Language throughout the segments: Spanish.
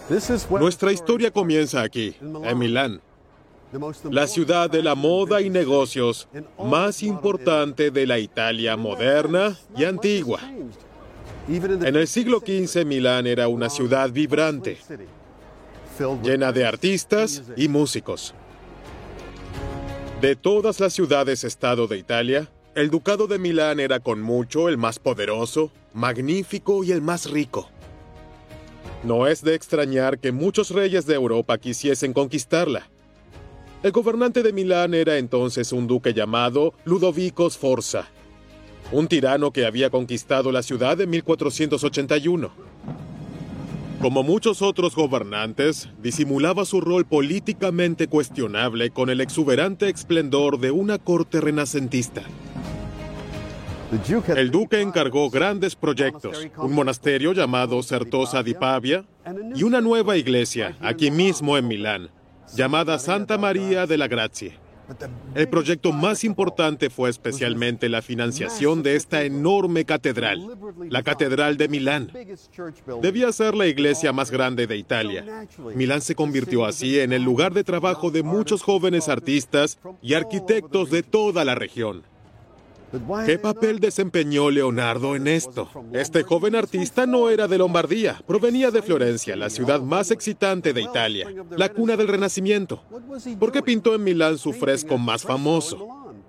Nuestra historia comienza aquí, en Milán, la ciudad de la moda y negocios más importante de la Italia moderna y antigua. En el siglo XV, Milán era una ciudad vibrante, llena de artistas y músicos. De todas las ciudades-estado de Italia, el Ducado de Milán era con mucho el más poderoso, magnífico y el más rico. No es de extrañar que muchos reyes de Europa quisiesen conquistarla. El gobernante de Milán era entonces un duque llamado Ludovico Sforza, un tirano que había conquistado la ciudad en 1481. Como muchos otros gobernantes, disimulaba su rol políticamente cuestionable con el exuberante esplendor de una corte renacentista. El duque encargó grandes proyectos, un monasterio llamado Certosa di Pavia y una nueva iglesia, aquí mismo en Milán, llamada Santa María de la Grazie. El proyecto más importante fue especialmente la financiación de esta enorme catedral, la Catedral de Milán. Debía ser la iglesia más grande de Italia. Milán se convirtió así en el lugar de trabajo de muchos jóvenes artistas y arquitectos de toda la región. ¿Qué papel desempeñó Leonardo en esto? Este joven artista no era de Lombardía, provenía de Florencia, la ciudad más excitante de Italia, la cuna del Renacimiento. ¿Por qué pintó en Milán su fresco más famoso?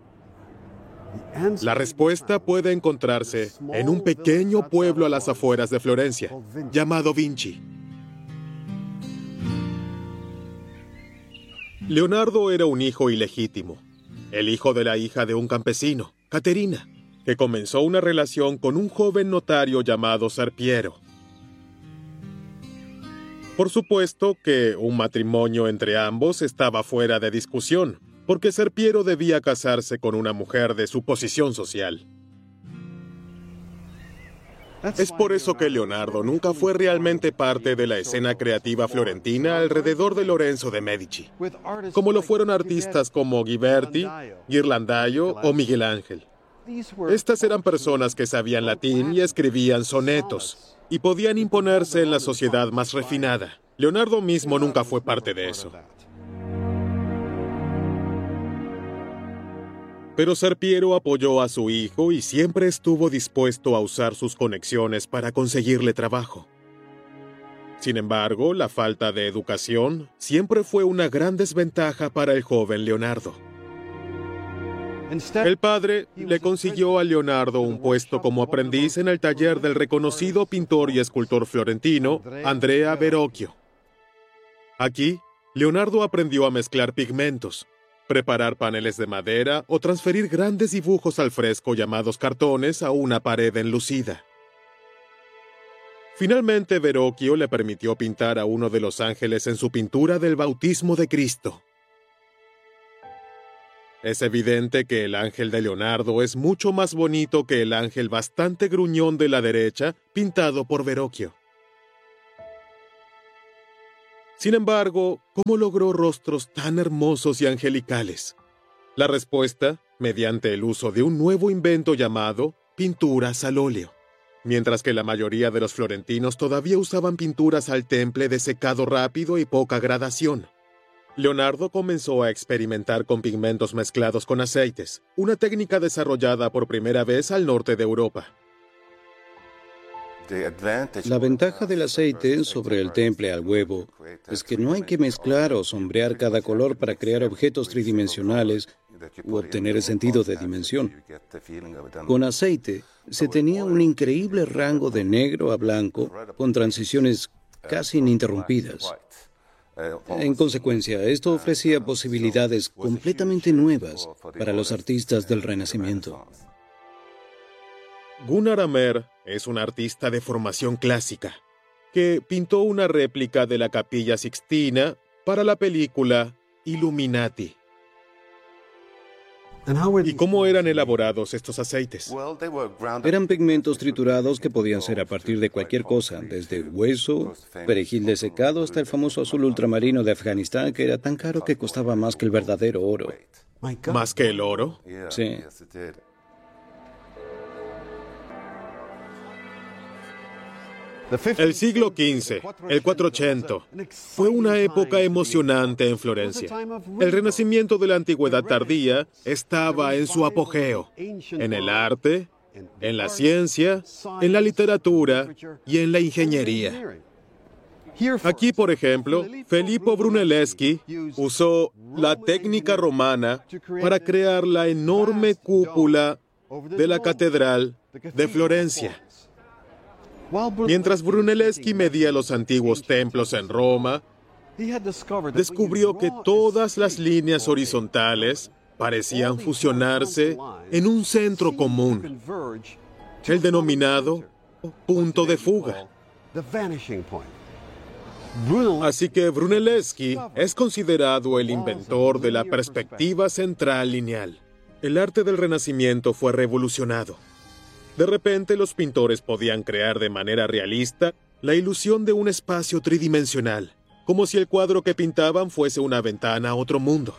La respuesta puede encontrarse en un pequeño pueblo a las afueras de Florencia, llamado Vinci. Leonardo era un hijo ilegítimo, el hijo de la hija de un campesino, Caterina, que comenzó una relación con un joven notario llamado Serpiero. Por supuesto que un matrimonio entre ambos estaba fuera de discusión, porque Serpiero debía casarse con una mujer de su posición social. Es por eso que Leonardo nunca fue realmente parte de la escena creativa florentina alrededor de Lorenzo de Medici, como lo fueron artistas como Ghiberti, Ghirlandaio o Miguel Ángel. Estas eran personas que sabían latín y escribían sonetos, y podían imponerse en la sociedad más refinada. Leonardo mismo nunca fue parte de eso. Pero Serpiero apoyó a su hijo y siempre estuvo dispuesto a usar sus conexiones para conseguirle trabajo. Sin embargo, la falta de educación siempre fue una gran desventaja para el joven Leonardo. El padre le consiguió a Leonardo un puesto como aprendiz en el taller del reconocido pintor y escultor florentino Andrea Verrocchio. Aquí, Leonardo aprendió a mezclar pigmentos, preparar paneles de madera o transferir grandes dibujos al fresco llamados cartones a una pared enlucida. Finalmente, Verrocchio le permitió pintar a uno de los ángeles en su pintura del bautismo de Cristo. Es evidente que el ángel de Leonardo es mucho más bonito que el ángel bastante gruñón de la derecha, pintado por Verrocchio. Sin embargo, ¿cómo logró rostros tan hermosos y angelicales? La respuesta, mediante el uso de un nuevo invento llamado pinturas al óleo. Mientras que la mayoría de los florentinos todavía usaban pinturas al temple de secado rápido y poca gradación, Leonardo comenzó a experimentar con pigmentos mezclados con aceites, una técnica desarrollada por primera vez al norte de Europa. La ventaja del aceite sobre el temple al huevo es que no hay que mezclar o sombrear cada color para crear objetos tridimensionales u obtener el sentido de dimensión. Con aceite se tenía un increíble rango de negro a blanco con transiciones casi ininterrumpidas. En consecuencia, esto ofrecía posibilidades completamente nuevas para los artistas del Renacimiento. Gunnar Amer es un artista de formación clásica, que pintó una réplica de la Capilla Sixtina para la película Illuminati. ¿Y cómo eran elaborados estos aceites? Eran pigmentos triturados que podían ser a partir de cualquier cosa, desde hueso, perejil desecado hasta el famoso azul ultramarino de Afganistán, que era tan caro que costaba más que el verdadero oro. ¿Más que el oro? Sí. El siglo XV, el 480, fue una época emocionante en Florencia. El renacimiento de la antigüedad tardía estaba en su apogeo, en el arte, en la ciencia, en la literatura y en la ingeniería. Aquí, por ejemplo, Filippo Brunelleschi usó la técnica romana para crear la enorme cúpula de la Catedral de Florencia. Mientras Brunelleschi medía los antiguos templos en Roma, descubrió que todas las líneas horizontales parecían fusionarse en un centro común, el denominado punto de fuga. Así que Brunelleschi es considerado el inventor de la perspectiva central lineal. El arte del Renacimiento fue revolucionado. De repente, los pintores podían crear de manera realista la ilusión de un espacio tridimensional, como si el cuadro que pintaban fuese una ventana a otro mundo.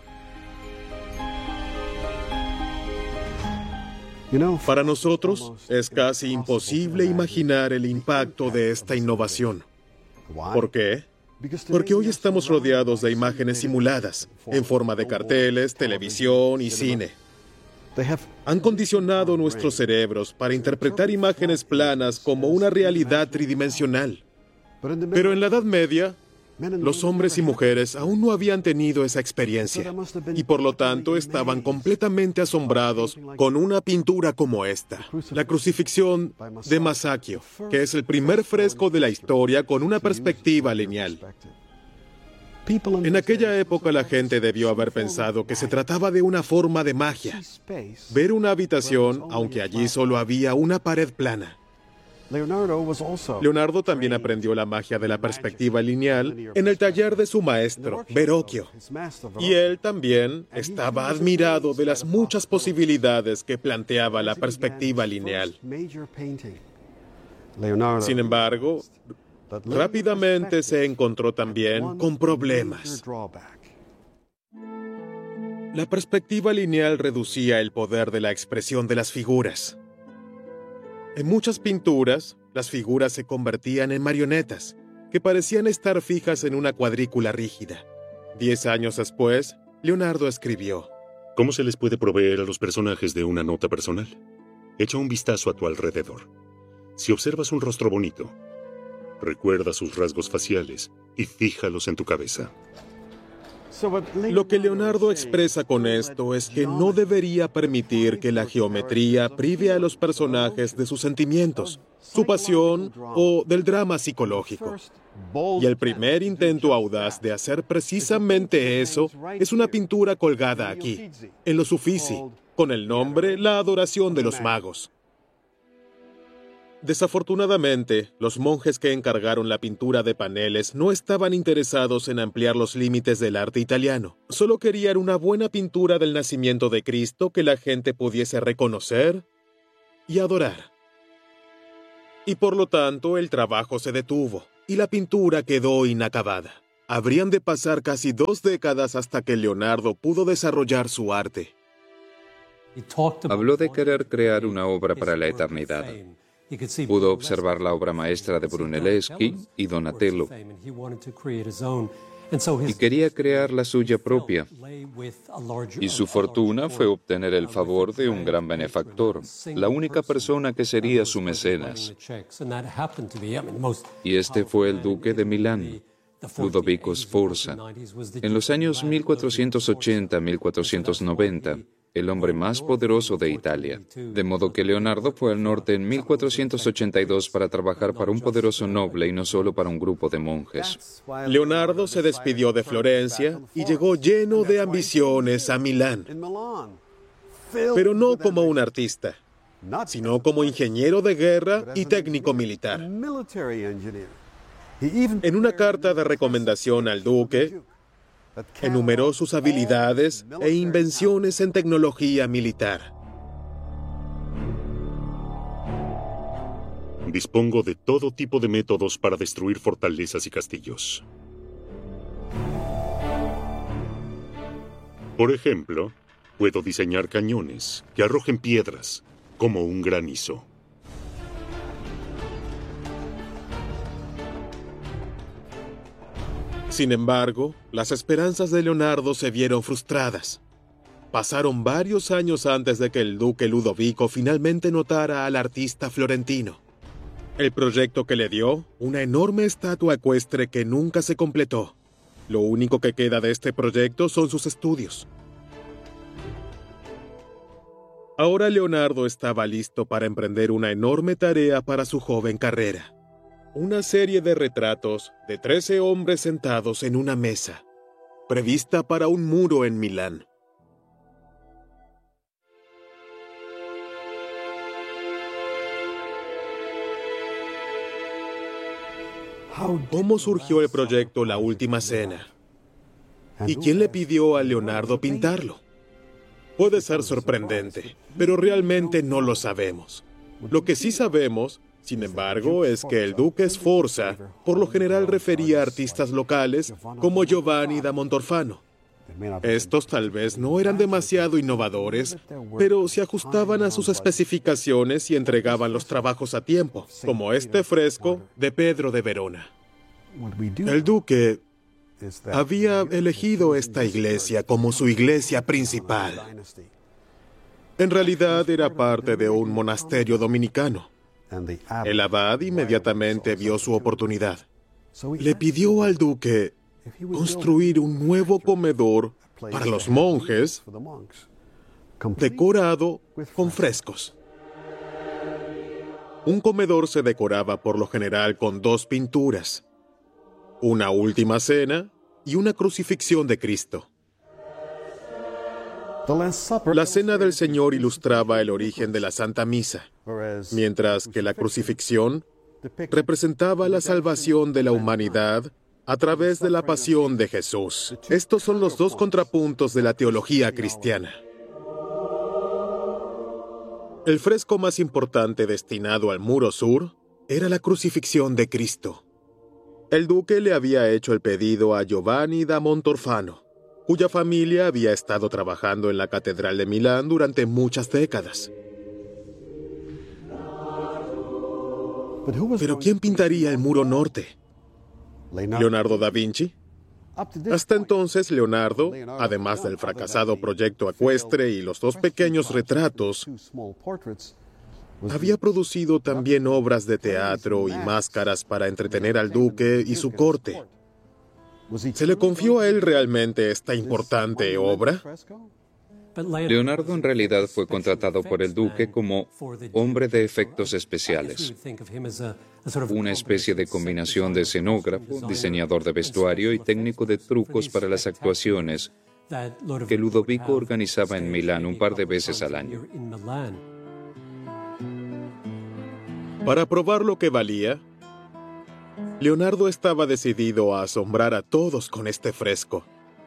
Para nosotros, es casi imposible imaginar el impacto de esta innovación. ¿Por qué? Porque hoy estamos rodeados de imágenes simuladas, en forma de carteles, televisión y cine. Han condicionado nuestros cerebros para interpretar imágenes planas como una realidad tridimensional. Pero en la Edad Media, los hombres y mujeres aún no habían tenido esa experiencia y por lo tanto estaban completamente asombrados con una pintura como esta, la Crucifixión de Masaccio, que es el primer fresco de la historia con una perspectiva lineal. En aquella época la gente debió haber pensado que se trataba de una forma de magia. Ver una habitación, aunque allí solo había una pared plana. Leonardo también aprendió la magia de la perspectiva lineal en el taller de su maestro, Verrocchio. Y él también estaba admirado de las muchas posibilidades que planteaba la perspectiva lineal. Sin embargo, rápidamente se encontró también con problemas. La perspectiva lineal reducía el poder de la expresión de las figuras. En muchas pinturas, las figuras se convertían en marionetas, que parecían estar fijas en una cuadrícula rígida. 10 años después, Leonardo escribió: ¿Cómo se les puede proveer a los personajes de una nota personal? Echa un vistazo a tu alrededor. Si observas un rostro bonito, recuerda sus rasgos faciales y fíjalos en tu cabeza. Lo que Leonardo expresa con esto es que no debería permitir que la geometría prive a los personajes de sus sentimientos, su pasión o del drama psicológico. Y el primer intento audaz de hacer precisamente eso es una pintura colgada aquí, en los Uffizi, con el nombre La Adoración de los Magos. Desafortunadamente, los monjes que encargaron la pintura de paneles no estaban interesados en ampliar los límites del arte italiano. Solo querían una buena pintura del nacimiento de Cristo que la gente pudiese reconocer y adorar. Y por lo tanto, el trabajo se detuvo y la pintura quedó inacabada. Habrían de pasar casi 2 décadas hasta que Leonardo pudo desarrollar su arte. Habló de querer crear una obra para la eternidad. Pudo observar la obra maestra de Brunelleschi y Donatello, y quería crear la suya propia. Y su fortuna fue obtener el favor de un gran benefactor, la única persona que sería su mecenas. Y este fue el duque de Milán, Ludovico Sforza. En los años 1480-1490, el hombre más poderoso de Italia. De modo que Leonardo fue al norte en 1482 para trabajar para un poderoso noble y no solo para un grupo de monjes. Leonardo se despidió de Florencia y llegó lleno de ambiciones a Milán. Pero no como un artista, sino como ingeniero de guerra y técnico militar. En una carta de recomendación al duque, enumeró sus habilidades e invenciones en tecnología militar. Dispongo de todo tipo de métodos para destruir fortalezas y castillos. Por ejemplo, puedo diseñar cañones que arrojen piedras como un granizo. Sin embargo, las esperanzas de Leonardo se vieron frustradas. Pasaron varios años antes de que el duque Ludovico finalmente notara al artista florentino. El proyecto que le dio, una enorme estatua ecuestre que nunca se completó. Lo único que queda de este proyecto son sus estudios. Ahora Leonardo estaba listo para emprender una enorme tarea para su joven carrera. Una serie de retratos de 13 hombres sentados en una mesa, prevista para un muro en Milán. ¿Cómo surgió el proyecto La Última Cena? ¿Y quién le pidió a Leonardo pintarlo? Puede ser sorprendente, pero realmente no lo sabemos. Lo que sí sabemos, sin embargo, es que el duque Sforza por lo general refería a artistas locales como Giovanni da Montorfano. Estos tal vez no eran demasiado innovadores, pero se ajustaban a sus especificaciones y entregaban los trabajos a tiempo, como este fresco de Pedro de Verona. El duque había elegido esta iglesia como su iglesia principal. En realidad era parte de un monasterio dominicano. El abad inmediatamente vio su oportunidad. Le pidió al duque construir un nuevo comedor para los monjes, decorado con frescos. Un comedor se decoraba por lo general con 2 pinturas, una Última Cena y una crucifixión de Cristo. La Cena del Señor ilustraba el origen de la Santa Misa, mientras que la crucifixión representaba la salvación de la humanidad a través de la pasión de Jesús. Estos son los 2 contrapuntos de la teología cristiana. El fresco más importante destinado al muro sur era la crucifixión de Cristo. El duque le había hecho el pedido a Giovanni da Montorfano, cuya familia había estado trabajando en la Catedral de Milán durante muchas décadas. ¿Pero quién pintaría el muro norte? ¿Leonardo da Vinci? Hasta entonces, Leonardo, además del fracasado proyecto ecuestre y los 2 pequeños retratos, había producido también obras de teatro y máscaras para entretener al duque y su corte. ¿Se le confió a él realmente esta importante obra? Leonardo en realidad fue contratado por el duque como hombre de efectos especiales, una especie de combinación de escenógrafo, diseñador de vestuario y técnico de trucos para las actuaciones que Ludovico organizaba en Milán un par de veces al año. Para probar lo que valía, Leonardo estaba decidido a asombrar a todos con este fresco.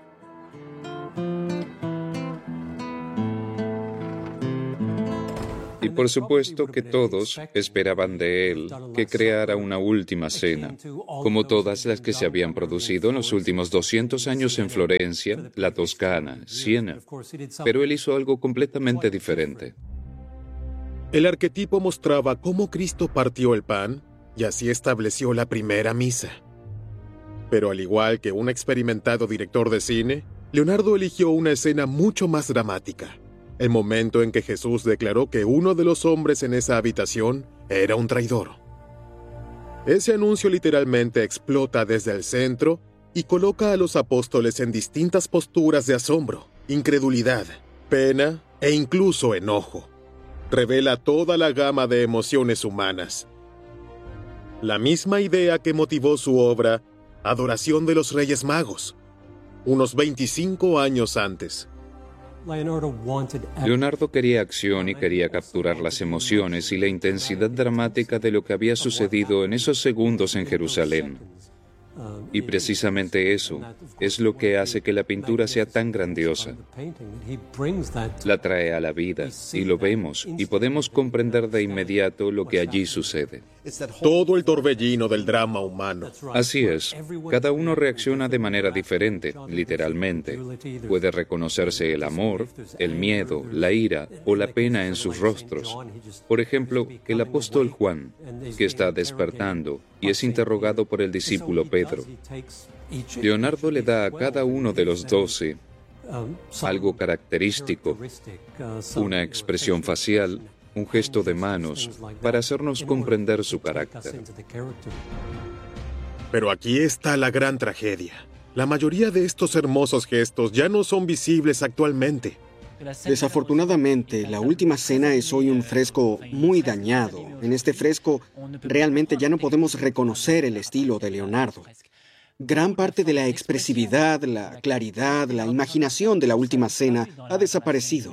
Y por supuesto que todos esperaban de él que creara una última cena, como todas las que se habían producido en los últimos 200 años en Florencia, la Toscana, Siena. Pero él hizo algo completamente diferente. El arquetipo mostraba cómo Cristo partió el pan y así estableció la primera misa. Pero al igual que un experimentado director de cine, Leonardo eligió una escena mucho más dramática. El momento en que Jesús declaró que uno de los hombres en esa habitación era un traidor. Ese anuncio literalmente explota desde el centro y coloca a los apóstoles en distintas posturas de asombro, incredulidad, pena e incluso enojo. Revela toda la gama de emociones humanas. La misma idea que motivó su obra Adoración de los Reyes Magos, unos 25 años antes. Leonardo quería acción y quería capturar las emociones y la intensidad dramática de lo que había sucedido en esos segundos en Jerusalén. Y precisamente eso es lo que hace que la pintura sea tan grandiosa. La trae a la vida y lo vemos y podemos comprender de inmediato lo que allí sucede. Todo el torbellino del drama humano. Así es. Cada uno reacciona de manera diferente, literalmente. Puede reconocerse el amor, el miedo, la ira o la pena en sus rostros. Por ejemplo, el apóstol Juan, que está despertando y es interrogado por el discípulo Pedro. Pedro. Leonardo le da a cada uno de los 12 algo característico, una expresión facial, un gesto de manos, para hacernos comprender su carácter. Pero aquí está la gran tragedia. La mayoría de estos hermosos gestos ya no son visibles actualmente. Desafortunadamente, La Última Cena es hoy un fresco muy dañado. En este fresco, realmente ya no podemos reconocer el estilo de Leonardo. Gran parte de la expresividad, la claridad, la imaginación de La Última Cena ha desaparecido.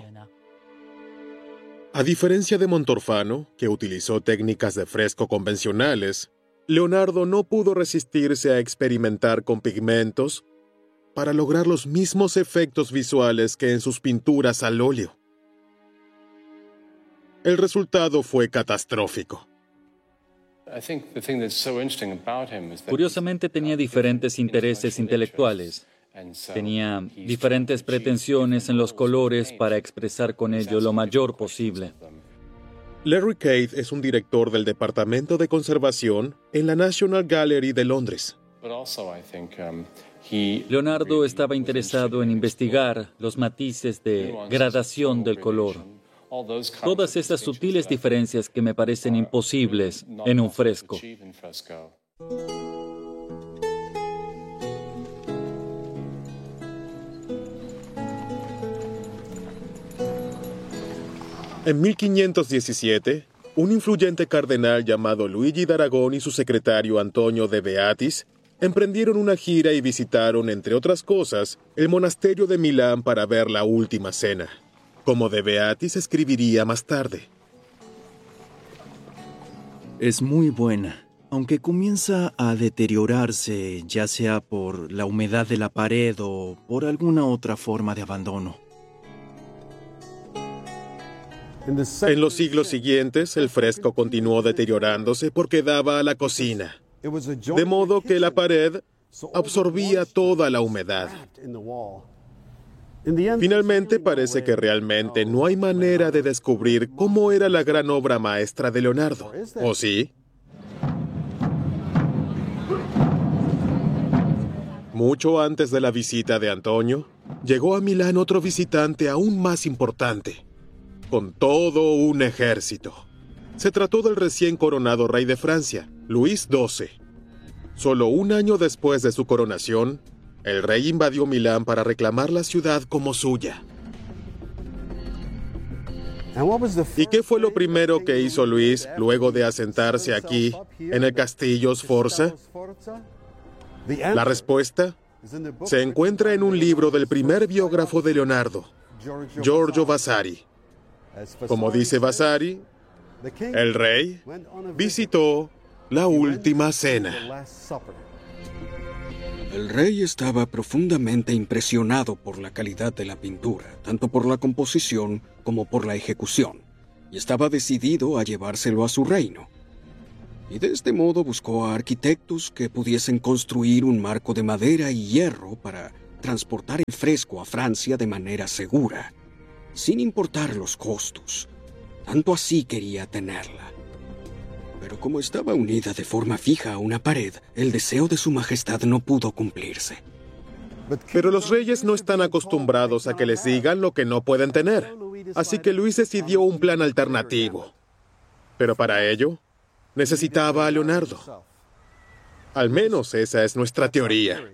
A diferencia de Montorfano, que utilizó técnicas de fresco convencionales, Leonardo no pudo resistirse a experimentar con pigmentos para lograr los mismos efectos visuales que en sus pinturas al óleo. El resultado fue catastrófico. Curiosamente tenía diferentes intereses intelectuales. Tenía diferentes pretensiones en los colores para expresar con ello lo mayor posible. Larry Cade es un director del Departamento de Conservación en la National Gallery de Londres. Leonardo estaba interesado en investigar los matices de gradación del color. Todas esas sutiles diferencias que me parecen imposibles en un fresco. En 1517, un influyente cardenal llamado Luigi d'Aragón y su secretario Antonio de Beatis emprendieron una gira y visitaron, entre otras cosas, el monasterio de Milán para ver La Última Cena, como de Beatis escribiría más tarde. Es muy buena, aunque comienza a deteriorarse, ya sea por la humedad de la pared o por alguna otra forma de abandono. En los siglos siguientes, el fresco continuó deteriorándose porque daba a la cocina, de modo que la pared absorbía toda la humedad. Finalmente, parece que realmente no hay manera de descubrir cómo era la gran obra maestra de Leonardo, ¿o sí? Mucho antes de la visita de Antonio, llegó a Milán otro visitante aún más importante, con todo un ejército. Se trató del recién coronado rey de Francia, Luis XII. Solo un año después de su coronación, el rey invadió Milán para reclamar la ciudad como suya. ¿Y qué fue lo primero que hizo Luis luego de asentarse aquí, en el castillo Sforza? La respuesta se encuentra en un libro del primer biógrafo de Leonardo, Giorgio Vasari. Como dice Vasari, el rey visitó La Última Cena. El rey estaba profundamente impresionado por la calidad de la pintura, tanto por la composición como por la ejecución, y estaba decidido a llevárselo a su reino. Y de este modo buscó a arquitectos que pudiesen construir un marco de madera y hierro para transportar el fresco a Francia de manera segura, sin importar los costos. Tanto así quería tenerla. Pero como estaba unida de forma fija a una pared, el deseo de su majestad no pudo cumplirse. Pero los reyes no están acostumbrados a que les digan lo que no pueden tener, así que Luis decidió un plan alternativo. Pero para ello, necesitaba a Leonardo. Al menos esa es nuestra teoría.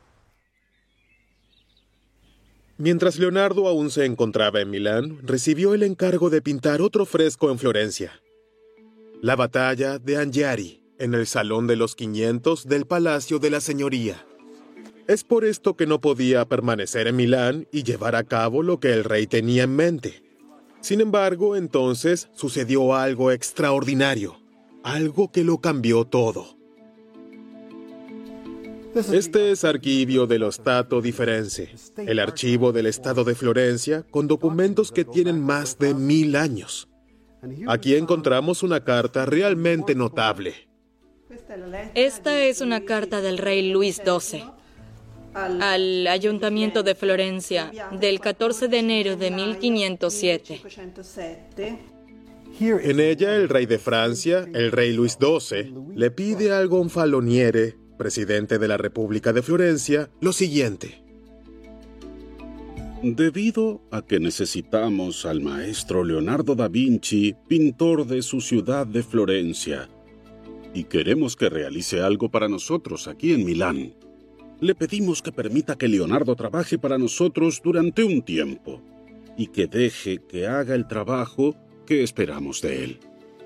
Mientras Leonardo aún se encontraba en Milán, recibió el encargo de pintar otro fresco en Florencia. La batalla de Anghiari, en el Salón de los 500 del Palacio de la Señoría. Es por esto que no podía permanecer en Milán y llevar a cabo lo que el rey tenía en mente. Sin embargo, entonces sucedió algo extraordinario, algo que lo cambió todo. Este es Archivio dello Stato di Firenze, el archivo del Estado de Florencia, con documentos que tienen más de 1000 años. Aquí encontramos una carta realmente notable. Esta es una carta del rey Luis XII al Ayuntamiento de Florencia del 14 de enero de 1507. En ella, el rey de Francia, el rey Luis XII, le pide al gonfaloniere presidente de la República de Florencia, lo siguiente. Debido a que necesitamos al maestro Leonardo da Vinci, pintor de su ciudad de Florencia, y queremos que realice algo para nosotros aquí en Milán, le pedimos que permita que Leonardo trabaje para nosotros durante un tiempo y que deje que haga el trabajo que esperamos de él.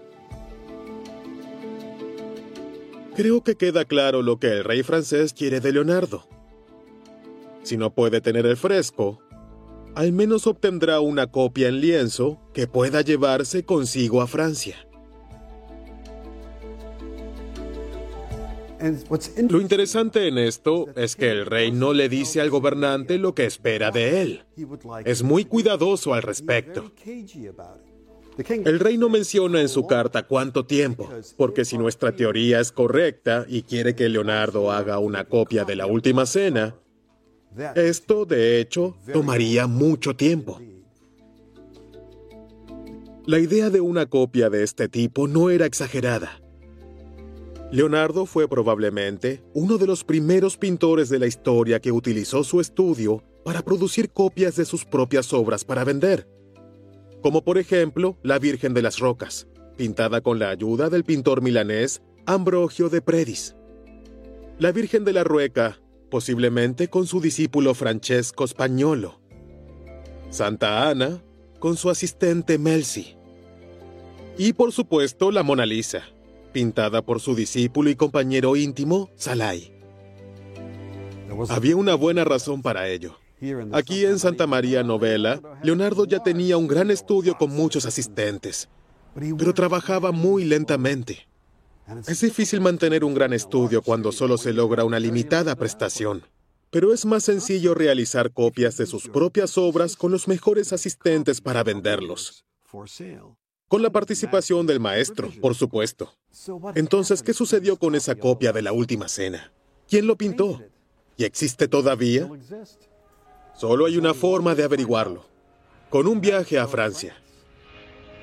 Creo que queda claro lo que el rey francés quiere de Leonardo. Si no puede tener el fresco, al menos obtendrá una copia en lienzo que pueda llevarse consigo a Francia. Lo interesante en esto es que el rey no le dice al gobernante lo que espera de él. Es muy cuidadoso al respecto. El rey no menciona en su carta cuánto tiempo, porque si nuestra teoría es correcta y quiere que Leonardo haga una copia de la Última Cena, esto, de hecho, tomaría mucho tiempo. La idea de una copia de este tipo no era exagerada. Leonardo fue probablemente uno de los primeros pintores de la historia que utilizó su estudio para producir copias de sus propias obras para vender, como por ejemplo la Virgen de las Rocas, pintada con la ayuda del pintor milanés Ambrogio de Predis. La Virgen de la Rueca, posiblemente con su discípulo Francesco Spagnolo. Santa Ana, con su asistente Melzi. Y por supuesto la Mona Lisa, pintada por su discípulo y compañero íntimo, Salai. Había una buena razón para ello. Aquí en Santa María Novella, Leonardo ya tenía un gran estudio con muchos asistentes, pero trabajaba muy lentamente. Es difícil mantener un gran estudio cuando solo se logra una limitada prestación, pero es más sencillo realizar copias de sus propias obras con los mejores asistentes para venderlos. Con la participación del maestro, por supuesto. Entonces, ¿qué sucedió con esa copia de la Última Cena? ¿Quién lo pintó? ¿Y existe todavía? Solo hay una forma de averiguarlo: con un viaje a Francia.